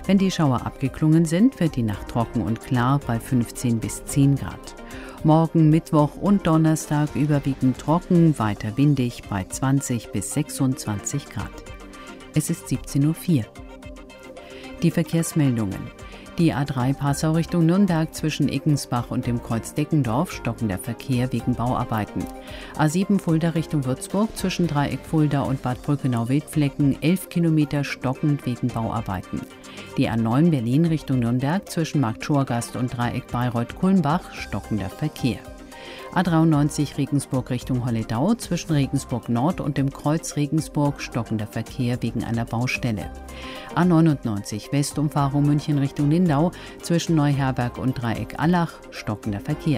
Wenn die Schauer abgeklungen sind, wird die Nacht trocken und klar bei 15 bis 10 Grad. Morgen, Mittwoch und Donnerstag überwiegend trocken, weiter windig bei 20 bis 26 Grad. Es ist 17:04 Uhr. Die Verkehrsmeldungen. Die A3 Passau Richtung Nürnberg zwischen Eckensbach und dem Kreuz Deckendorf stockender Verkehr wegen Bauarbeiten. A7 Fulda Richtung Würzburg zwischen Dreieck Fulda und Bad Brückenau-Wildflecken 11 Kilometer stockend wegen Bauarbeiten. Die A9 Berlin Richtung Nürnberg zwischen Markt Schorgast und Dreieck Bayreuth-Kulmbach stockender Verkehr. A93 Regensburg Richtung Holledau zwischen Regensburg Nord und dem Kreuz Regensburg stockender Verkehr wegen einer Baustelle. A99 Westumfahrung München Richtung Lindau zwischen Neuherberg und Dreieck Allach stockender Verkehr.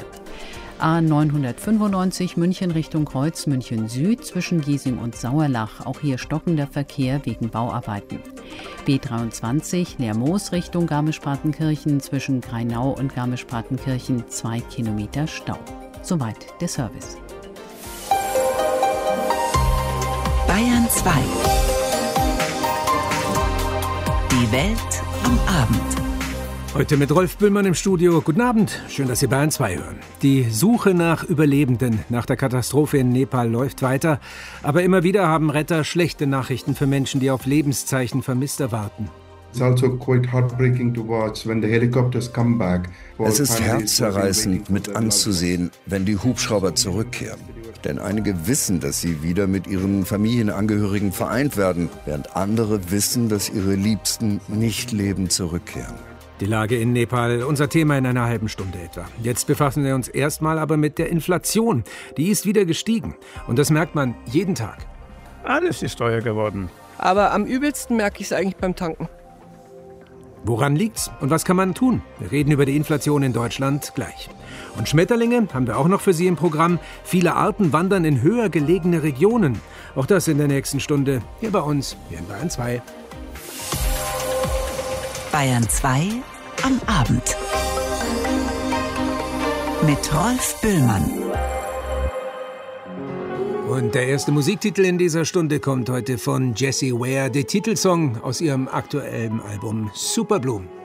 A995 München Richtung Kreuz München Süd zwischen Giesing und Sauerlach, auch hier stockender Verkehr wegen Bauarbeiten. B23 Lermoos Richtung Garmisch-Partenkirchen zwischen Grainau und Garmisch-Partenkirchen 2 Kilometer Stau. Soweit der Service. Bayern 2. Die Welt am Abend. Heute mit Rolf Bühlmann im Studio. Guten Abend, schön, dass Sie Bayern 2 hören. Die Suche nach Überlebenden nach der Katastrophe in Nepal läuft weiter. Aber immer wieder haben Retter schlechte Nachrichten für Menschen, die auf Lebenszeichen Vermisster warten. Es ist herzzerreißend mit anzusehen, wenn die Hubschrauber zurückkehren. Denn einige wissen, dass sie wieder mit ihren Familienangehörigen vereint werden, während andere wissen, dass ihre Liebsten nicht lebend zurückkehren. Die Lage in Nepal, unser Thema in einer halben Stunde etwa. Jetzt befassen wir uns erstmal aber mit der Inflation. Die ist wieder gestiegen. Und das merkt man jeden Tag. Alles ist teuer geworden. Aber am übelsten merke ich es eigentlich beim Tanken. Woran liegt's und was kann man tun? Wir reden über die Inflation in Deutschland gleich. Und Schmetterlinge haben wir auch noch für Sie im Programm. Viele Arten wandern in höher gelegene Regionen. Auch das in der nächsten Stunde hier bei uns, hier in Bayern 2. Bayern 2 am Abend. Mit Rolf Bühlmann. Und der erste Musiktitel in dieser Stunde kommt heute von Jessie Ware, der Titelsong aus ihrem aktuellen Album Superbloom.